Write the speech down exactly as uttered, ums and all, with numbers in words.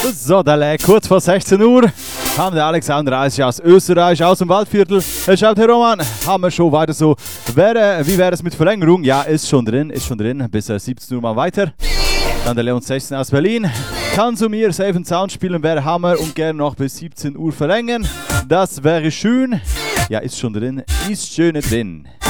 So, dann kurz vor sechzehn Uhr haben der Alexander Eisig aus Österreich, aus dem Waldviertel. Er schreibt, Herr Roman, haben wir schon weiter so. Wäre, wie wäre es mit Verlängerung? Ja, ist schon drin, ist schon drin. Bis äh, siebzehn Uhr mal weiter. Dann der Leon sechzehn aus Berlin. Kann zu mir Safe and Sound spielen, wäre Hammer und gerne noch bis siebzehn Uhr verlängern. Das wäre schön. Ja, ist schon drin, ist schön drin.